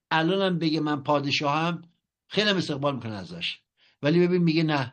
الانم بگه من پادشاهم خیلی هم استقبال میکنه ازش، ولی ببین میگه نه،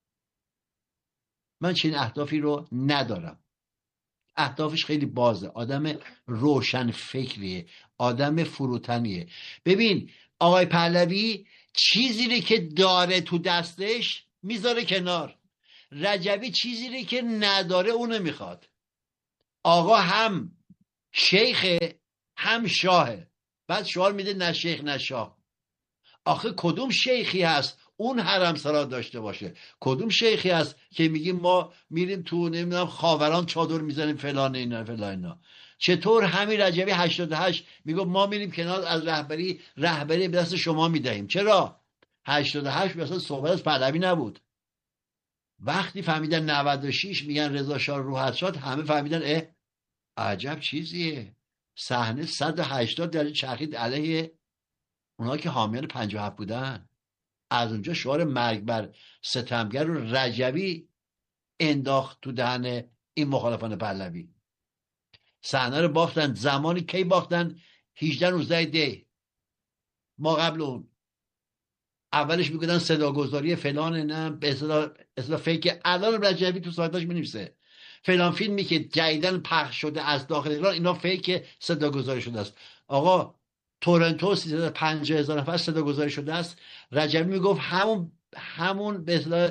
من چنین اهدافی رو ندارم. اهدافش خیلی بازه، آدم روشن فکریه، آدم فروتنیه. ببین آقای پهلوی چیزی رو که داره تو دستش میذاره کنار، رجبی چیزی رو که نداره اونو میخواد. آقا هم شیخه هم شاهه، بعد شعار میده نه شیخ نه شاه. آخه کدوم شیخی هست اون حرم سرا داشته باشه؟ کدوم شیخی هست که میگیم ما میریم تو نمیدونم خاوران چادر میزنیم فلان اینا فلان اینا؟ چطور همین رجبی 88 میگه ما میریم کنار از رهبری به دست شما میدهیم؟ چرا 88 مثلا صحبت از پهلوی نبود؟ وقتی فهمیدن 96 میگن رضا شاه روحت شد، همه فهمیدن عجب چیزیه، صحنه 180 درجه چرخید علیه اونها که حامیان 57 بودن. از اونجا شعار مرگ بر ستمگر رو رجبی انداخت تو دهن این مخالفان پهلوی. صحنه رو باختن، زمانی کی باختن؟ 18 19 دی. ما قبل اون اولش میگفتن صداگذاری فلان، نه به اصطلاح فیک. الان رجبی تو سایتاش مینویسه فلان فیلمی که جدیدن پخش شده از داخل ایران اینا فیک صداگذاری شده است. آقا تورنتو 350,000 نفر صداگذاری شده است. رجبی میگفت همون به اصطلاح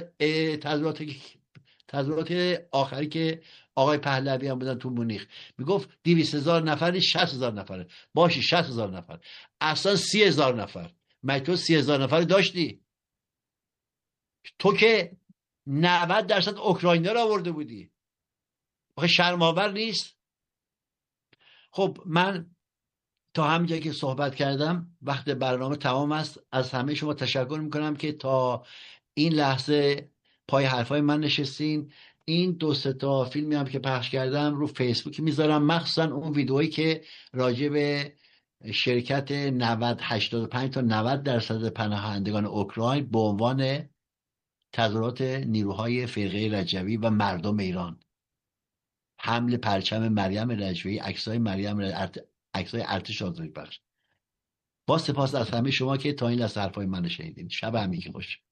تظاهرات آخری که آقای پهلوی هم بودن تو مونیخ، میگفت 200,000 نفری 60,000 نفره، باشی 60,000 نفر، اصلا 30,000 نفر. مگه تو 30,000 نفر داشتی؟ تو که 90% اوکراینیا رو آورده بودی. آخه شرم‌آور نیست؟ خب من تا همینجا که صحبت کردم وقت برنامه تمام است. از همه شما تشکر میکنم که تا این لحظه پای حرفای من نشستین. این 2-3 تا فیلمی هم که پخش کردم رو فیسبوک میذارم، مخصوصا اون ویدئویی که راجع به شرکت 85 تا 90% پناهندگان اوکراین به عنوان تظاهرات نیروهای فرقه رجوی و مردم ایران، حمل پرچم مریم رجوی، عکسای عکسای ارتش آزادی بخش. با سپاس از همه شما که تا این لحظه حرفای من شنیدین. شب همگی خوش.